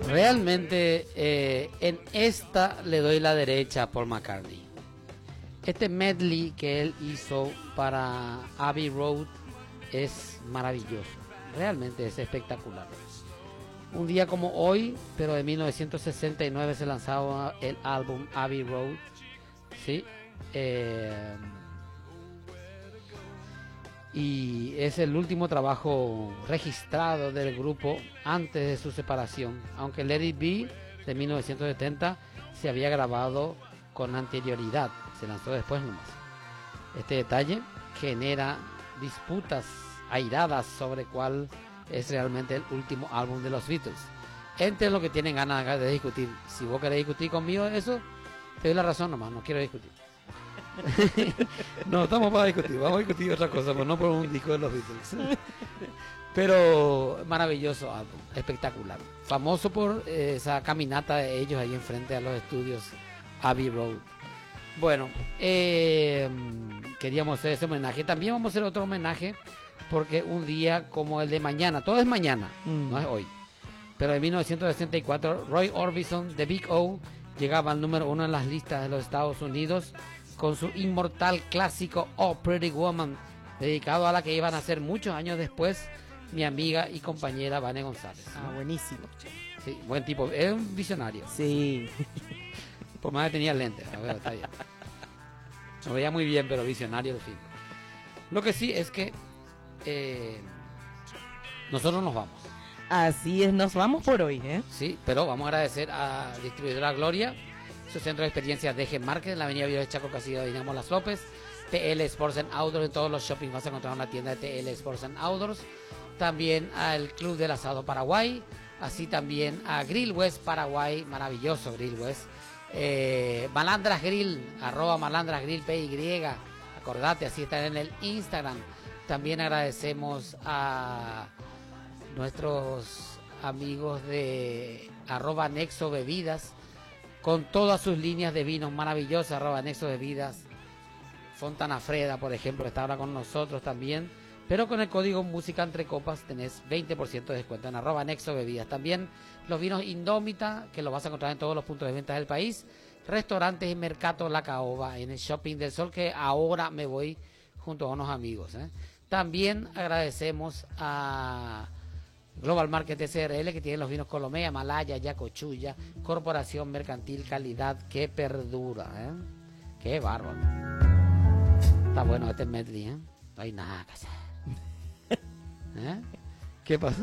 Realmente en esta le doy la derecha a Paul McCartney. Este medley que él hizo para Abbey Road es maravilloso. Realmente es espectacular. Un día como hoy, pero de 1969 se lanzaba el álbum Abbey Road. ¿Sí? Y es el último trabajo registrado del grupo antes de su separación, aunque Let It Be de 1970 se había grabado con anterioridad, se lanzó después nomás. Este detalle genera disputas airadas sobre cuál es realmente el último álbum de los Beatles, entre lo que tienen ganas de discutir. Si vos querés discutir conmigo eso, te doy la razón nomás, no quiero discutir. No, estamos para discutir, vamos a discutir otra cosa, pero no por un disco de los Beatles. Pero maravilloso álbum, espectacular. Famoso por esa caminata de ellos ahí enfrente a los estudios Abbey Road. Bueno, queríamos hacer ese homenaje. También vamos a hacer otro homenaje porque un día como el de mañana, todo es mañana, no es hoy. Pero en 1964, Roy Orbison de Big O llegaba al número 1 en las listas de los Estados Unidos con su inmortal clásico Oh Pretty Woman, dedicado a la que iban a ser muchos años después mi amiga y compañera Vane González. Ah, buenísimo. Sí, buen tipo, es un visionario. Sí. Por más que tenía lentes, está bien. No veía muy bien, pero visionario el fin. Lo que sí es que nosotros nos vamos. Así es, nos vamos por hoy, ¿eh? Sí, pero vamos a agradecer a Distribuidora Gloria, su centro de experiencias DG Market en la avenida Vío de Chaco, Casillo de Dinamo Las López, TL Sports and Outdoors, en todos los shoppings vas a encontrar una tienda de TL Sports and Outdoors, también al Club del Asado Paraguay, así también a Grill West Paraguay, maravilloso Grill West, Malandras Grill, @Malandras Grill PY, acordate, así están en el Instagram. También agradecemos a nuestros amigos de @Nexo Bebidas, con todas sus líneas de vinos maravillosas, @Nexo Bebidas. Fontana Freda, por ejemplo, está ahora con nosotros también, pero con el código Música Entre Copas tenés 20% de descuento en @Nexo Bebidas. También los vinos Indómita, que los vas a encontrar en todos los puntos de venta del país, restaurantes y Mercato La Caoba, en el Shopping del Sol, que ahora me voy junto a unos amigos, ¿eh? También agradecemos a Global Market SRL, que tiene los vinos Colomea, Malaya, Yacochuya, Corporación Mercantil, calidad que perdura, ¿eh? Qué bárbaro. Está bueno este medley, ¿eh? No hay nada que hacer. ¿Eh? ¿Qué pasa?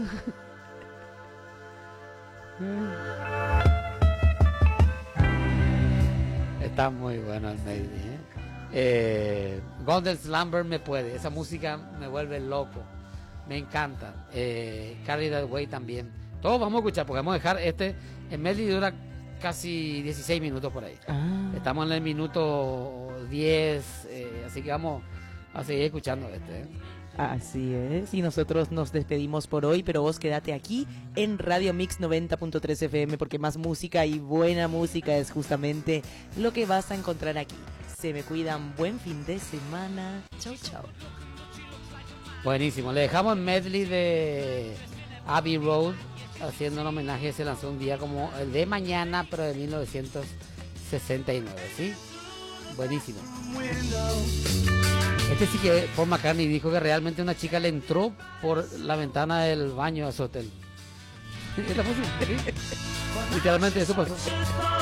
Está muy bueno el medley, ¿eh? Golden Slumber me puede, esa música me vuelve loco. Me encanta. Carry That Way también. Todos vamos a escuchar, porque vamos a dejar el medley dura casi 16 minutos por ahí. Estamos en el minuto 10, así que vamos a seguir escuchando ¿eh? Así es, y nosotros nos despedimos por hoy, pero vos quédate aquí en Radio Mix 90.3 FM, porque más música y buena música es justamente lo que vas a encontrar aquí. Se me cuidan, buen fin de semana. Chau, chau. Buenísimo, le dejamos el medley de Abbey Road, haciendo un homenaje, se lanzó un día como el de mañana, pero de 1969, ¿sí? Buenísimo. Este sí que Paul McCartney dijo que realmente una chica le entró por la ventana del baño a su hotel. Literalmente eso pasó.